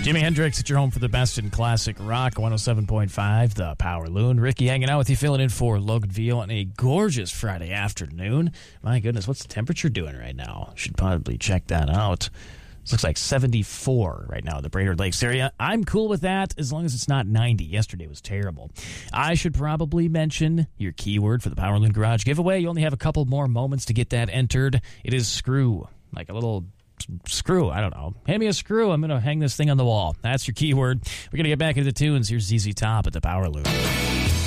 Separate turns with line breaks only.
Jimi Hendrix at your home for the best in classic rock, 107.5, The Power Loon. Ricky hanging out with you, filling in for Logan Veal on a gorgeous Friday afternoon. My goodness, what's the temperature doing right now? Should probably check that out. It looks like 74 right now in the Brainerd Lakes area. I'm cool with that as long as it's not 90. Yesterday was terrible. I should probably mention your keyword for the Power Loon Garage giveaway. You only have a couple more moments to get that entered. It is screw, like a little screw. I don't know. Hand me a screw. I'm going to hang this thing on the wall. That's your keyword. We're going to get back into the tunes. Here's ZZ Top at the Power Loon.